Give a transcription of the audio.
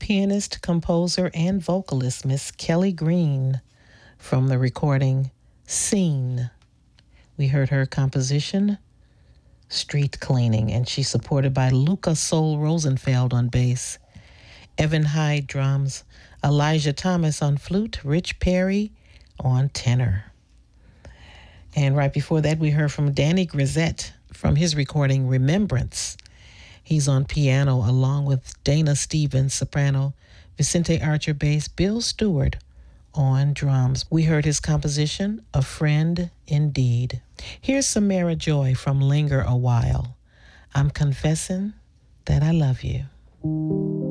pianist, composer, and vocalist Miss Kelly Green from the recording Scene. We heard her composition, Street Cleaning, and she's supported by Luca Soul Rosenfeld on bass, Evan Hyde drums, Elijah Thomas on flute, Rich Perry on tenor. And right before that, we heard from Danny Grisette from his recording Remembrance. He's on piano along with Dana Stevens, soprano, Vicente Archer bass, Bill Stewart on drums. We heard his composition, A Friend Indeed. Here's Samara Joy from Linger a While. I'm confessing that I love you.